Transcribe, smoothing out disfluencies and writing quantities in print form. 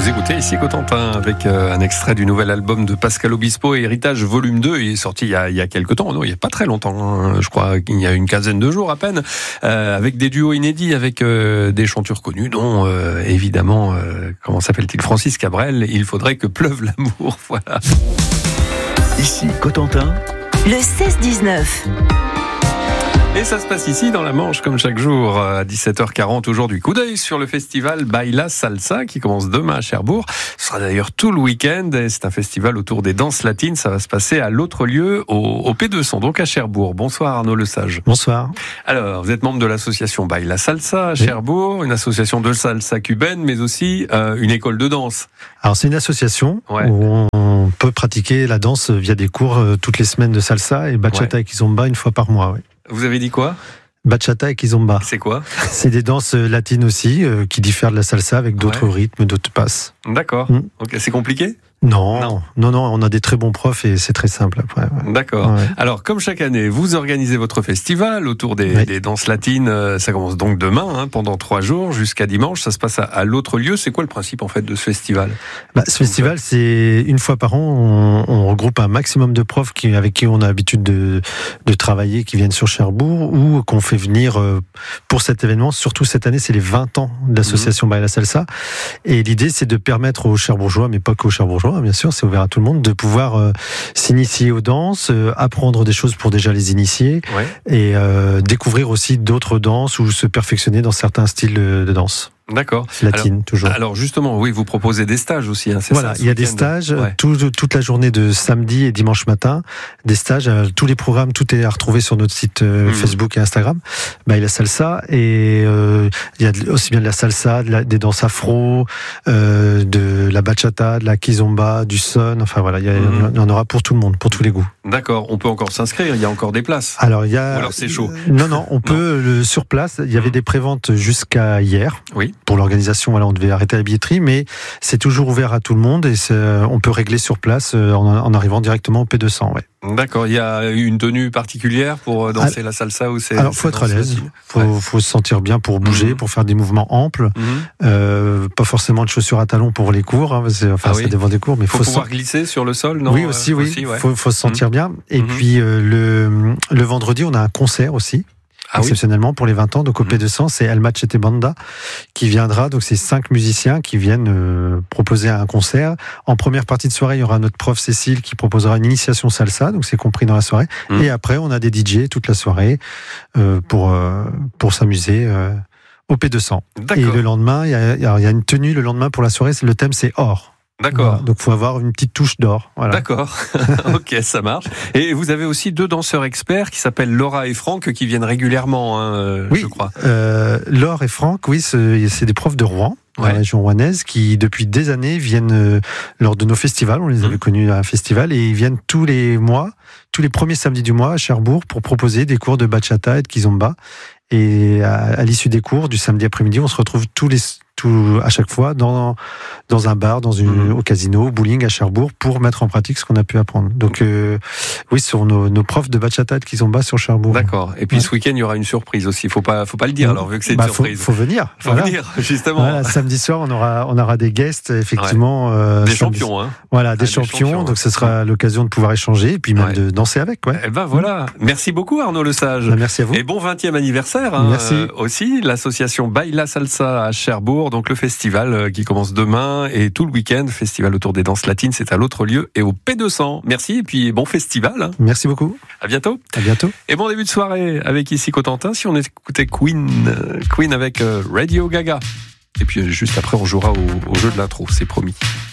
Vous écoutez ici Cotentin avec un extrait du nouvel album de Pascal Obispo, Héritage volume 2. Il est sorti il y a quelques temps, non, il n'y a pas très longtemps, hein, je crois qu'il y a une quinzaine de jours à peine, avec des duos inédits, avec des chanteurs connus, dont évidemment, comment s'appelle-t-il, Francis Cabrel, Il faudrait que pleuve l'amour, voilà. Ici Cotentin, le 16-19. Et ça se passe ici dans la Manche comme chaque jour à 17h40 aujourd'hui. Coup d'œil sur le festival Baila Salsa qui commence demain à Cherbourg. Ce sera d'ailleurs tout le week-end et c'est un festival autour des danses latines. Ça va se passer à l'autre lieu au P200, donc à Cherbourg. Bonsoir Arnaud Lesage. Bonsoir. Alors, vous êtes membre de l'association Baila Salsa à Cherbourg, une association de salsa cubaine, mais aussi une école de danse. Alors c'est une association où on peut pratiquer la danse via des cours toutes les semaines de salsa et bachata et kizomba une fois par mois. Oui. Vous avez dit quoi ? Bachata et kizomba. C'est quoi ? C'est des danses latines aussi, qui diffèrent de la salsa avec d'autres rythmes, d'autres passes. D'accord. Ok, c'est compliqué ? Non, on a des très bons profs et c'est très simple après. Ouais. D'accord. Ouais. Alors, comme chaque année, vous organisez votre festival autour des danses latines. Ça commence donc demain, pendant 3 jours, jusqu'à dimanche. Ça se passe à l'autre lieu. C'est quoi le principe, en fait, de ce festival ? Ce festival, c'est une fois par an, on regroupe un maximum de profs avec qui on a l'habitude de travailler, qui viennent sur Cherbourg, ou qu'on fait venir pour cet événement. Surtout cette année, c'est les 20 ans de l'association Baila Salsa. Et l'idée, c'est de permettre aux Cherbourgeois, mais pas qu'aux Cherbourgeois, bien sûr, c'est ouvert à tout le monde, de pouvoir s'initier aux danses, apprendre des choses pour déjà les initier, et découvrir aussi d'autres danses ou se perfectionner dans certains styles de danse. D'accord. Latine, toujours. Alors justement, oui, vous proposez des stages aussi, c'est voilà, ça, il y a des stages toute la journée de samedi et dimanche matin, des stages, tous les programmes, tout est à retrouver sur notre site Facebook et Instagram, Baila Salsa, et il y a aussi bien de la salsa, des danses afro, de la bachata, de la kizomba, du son, enfin voilà, il y en aura pour tout le monde, pour tous les goûts. D'accord, on peut encore s'inscrire, il y a encore des places. Alors, ou alors c'est chaud. Non, on peut sur place, il y avait des préventes jusqu'à hier. Oui. Pour l'organisation, on devait arrêter la billetterie, mais c'est toujours ouvert à tout le monde et on peut régler sur place en arrivant directement au P200. Ouais. D'accord, il y a une tenue particulière pour danser la salsa ou c'est... Alors, faut être à l'aise, faut se sentir bien pour bouger, pour faire des mouvements amples, pas forcément de chaussures à talons pour les cours, ça dépend des cours, mais faut pouvoir glisser sur le sol, non ? Oui, aussi, faut se sentir bien. Et puis le vendredi, on a un concert aussi. Exceptionnellement pour les 20 ans, donc au P200, c'est El Machete Banda qui viendra, donc c'est 5 musiciens qui viennent proposer un concert. En première partie de soirée, il y aura notre prof Cécile qui proposera une initiation salsa, donc c'est compris dans la soirée. Et après, on a des DJ toute la soirée pour s'amuser au P200. Et le lendemain, il y a une tenue le lendemain pour la soirée, le thème c'est or. D'accord. Voilà, donc il faut avoir une petite touche d'or. Voilà. D'accord. Ok, ça marche. Et vous avez aussi 2 danseurs experts qui s'appellent Laura et Franck qui viennent régulièrement, je crois. Laure et Franck, c'est des profs de Rouen, dans la région rouennaise, qui depuis des années viennent lors de nos festivals. On les avait connus à un festival et ils viennent tous les premiers samedis du mois à Cherbourg pour proposer des cours de bachata et de kizomba. Et à l'issue des cours du samedi après-midi, on se retrouve à chaque fois dans un bar, au casino, au bowling à Cherbourg pour mettre en pratique ce qu'on a pu apprendre. Donc sur nos profs de bachata et de kizomba sur Cherbourg. D'accord. Et puis ce week-end, il y aura une surprise aussi. Faut pas le dire alors vu que c'est une surprise. Faut venir. Faut venir justement. Voilà, samedi soir, on aura des guests effectivement. Des champions, Voilà, des champions. Donc ce sera l'occasion de pouvoir échanger et puis même de danser avec. Et ben voilà. Merci beaucoup Arnaud Lesage. Merci à vous. Et bon 20e anniversaire. Merci. Aussi l'association Baila Salsa à Cherbourg. Donc le festival qui commence demain et tout le week-end, festival autour des danses latines, c'est à l'autre lieu et au P200. Merci et puis bon festival. Merci beaucoup. À bientôt. À bientôt. Et bon début de soirée avec ici Cotentin. Si on écoutait Queen avec Radio Gaga. Et puis juste après on jouera au jeu de l'intro, c'est promis.